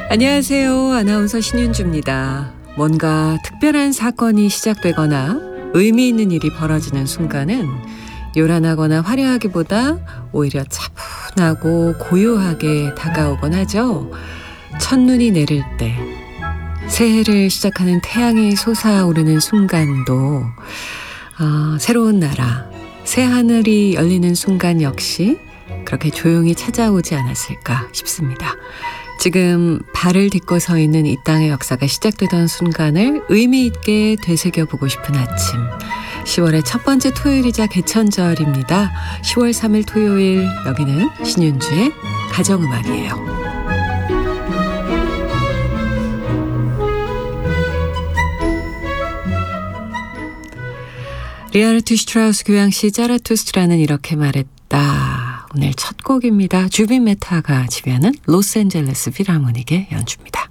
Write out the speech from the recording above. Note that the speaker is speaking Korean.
안녕하세요. 아나운서 신윤주입니다. 뭔가 특별한 사건이 시작되거나 의미 있는 일이 벌어지는 순간은 요란하거나 화려하기보다 오히려 차분하고 고요하게 다가오곤 하죠. 첫눈이 내릴 때, 새해를 시작하는 태양이 솟아오르는 순간도 새로운 나라, 새하늘이 열리는 순간 역시 그렇게 조용히 찾아오지 않았을까 싶습니다. 지금 발을 딛고 서 있는 이 땅의 역사가 시작되던 순간을 의미 있게 되새겨보고 싶은 아침. 10월의 첫 번째 토요일이자 개천절입니다. 10월 3일 토요일, 여기는 신윤주의 가정음악이에요. 리하르트 슈트라우스 교향시 자라투스트라는 이렇게 말했다. 오늘 첫 곡입니다. 주빈 메타가 지배하는 로스앤젤레스 필하모닉의 연주입니다.